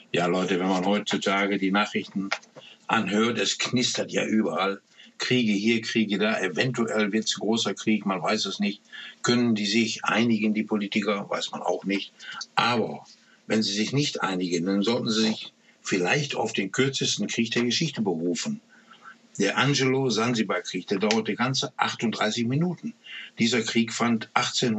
Ja, Leute, wenn man heutzutage die Nachrichten anhört, es knistert ja überall. Kriege hier, Kriege da, eventuell wird es ein großer Krieg, man weiß es nicht. Können die sich einigen, die Politiker, weiß man auch nicht. Aber wenn sie sich nicht einigen, dann sollten sie sich vielleicht auf den kürzesten Krieg der Geschichte berufen. Der Angelo-Sansibar-Krieg, der dauerte ganze 38 Minuten. Dieser Krieg fand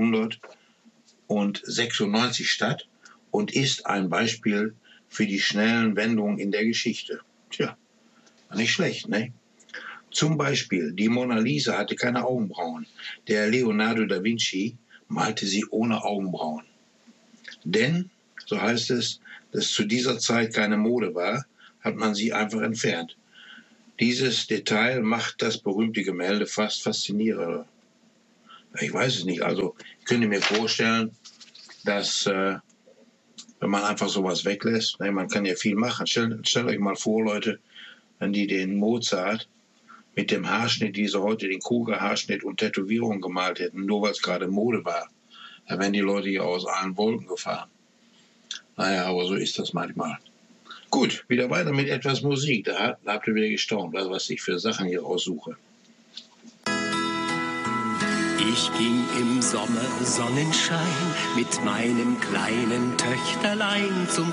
1896 statt und ist ein Beispiel für die schnellen Wendungen in der Geschichte. Tja, nicht schlecht, ne? Zum Beispiel, die Mona Lisa hatte keine Augenbrauen. Der Leonardo da Vinci malte sie ohne Augenbrauen. Denn, so heißt es, dass zu dieser Zeit keine Mode war, hat man sie einfach entfernt. Dieses Detail macht das berühmte Gemälde fast faszinierender. Ich weiß es nicht, also ich könnte mir vorstellen, dass wenn man einfach sowas weglässt, ne, man kann ja viel machen. Stellt euch mal vor, Leute, wenn die den Mozart mit dem Haarschnitt, die sie heute den Kruger-Haarschnitt und Tätowierung gemalt hätten, nur weil es gerade Mode war, da wären die Leute ja aus allen Wolken gefahren. Naja, aber so ist das manchmal. Gut, wieder weiter mit etwas Musik. Da habt ihr wieder gestaunt, was ich für Sachen hier aussuche. Ich ging im Sommer Sonnenschein mit meinem kleinen Töchterlein zum